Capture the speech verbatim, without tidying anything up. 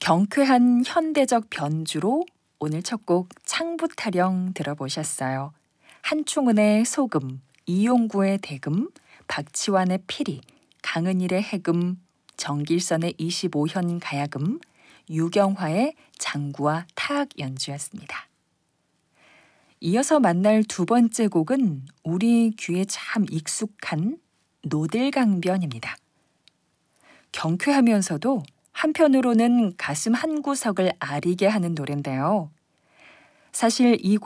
경쾌한 현대적 변주로 오늘 첫 곡 창부타령 들어보셨어요. 한충은의 소금, 이용구의 대금, 박치환의 피리, 강은일의 해금, 정길선의 이십오 현 가야금, 유경화의 장구와 타악 연주였습니다. 이어서 만날 두 번째 곡은 우리 귀에 참 익숙한 노들강변입니다. 경쾌하면서도 한편으로는 가슴 한구석을 아리게 하는 노래인데요. 사실 이